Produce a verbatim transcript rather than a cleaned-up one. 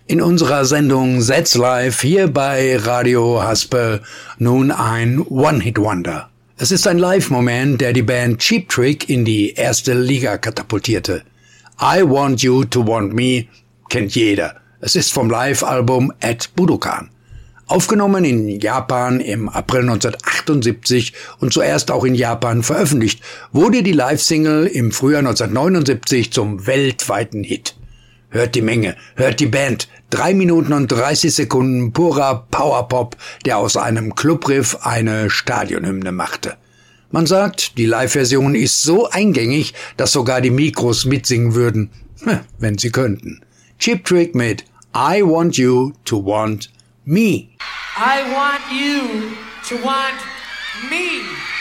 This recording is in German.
In unserer Sendung That's Live hier bei Radio Haspel nun ein One-Hit-Wonder. Es ist ein Live-Moment, der die Band Cheap Trick in die erste Liga katapultierte. I Want You to Want Me kennt jeder. Es ist vom Live-Album At Budokan. Aufgenommen in Japan im April neunzehnhundertachtundsiebzig und zuerst auch in Japan veröffentlicht, wurde die Live-Single im Frühjahr neunzehnhundertneunundsiebzig zum weltweiten Hit. Hört die Menge, hört die Band. Drei Minuten und dreißig Sekunden purer Powerpop, der aus einem Clubriff eine Stadionhymne machte. Man sagt, die Live-Version ist so eingängig, dass sogar die Mikros mitsingen würden, wenn sie könnten. Cheap Trick mit I Want You to Want Me. I want you to want me.